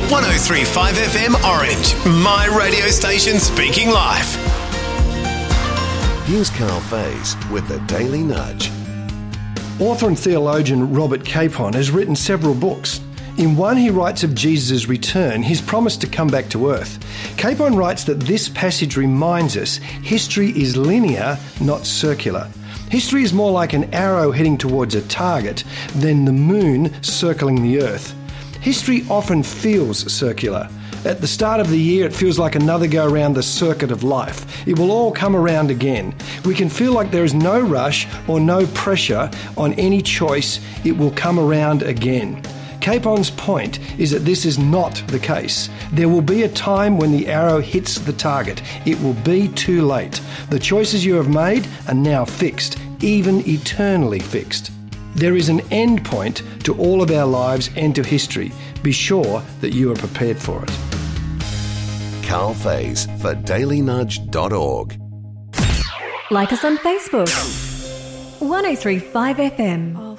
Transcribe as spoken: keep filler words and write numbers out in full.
one oh three point five F M Orange, my radio station speaking life. Here's Carl Faze with the Daily Nudge. Author and theologian Robert Capon has written several books. In one, he writes of Jesus' return, his promise to come back to earth. Capon writes that this passage reminds us history is linear, not circular. History is more like an arrow heading towards a target than the moon circling the earth. History often feels circular. At the start of the year, it feels like another go around the circuit of life. It will all come around again. We can feel like there is no rush or no pressure on any choice. It will come around again. Capon's point is that this is not the case. There will be a time when the arrow hits the target. It will be too late. The choices you have made are now fixed, even eternally fixed. There is an end point to all of our lives and to history. Be sure that you are prepared for it. Carl Faze for daily nudge dot org. Like us on Facebook. one oh three point five F M.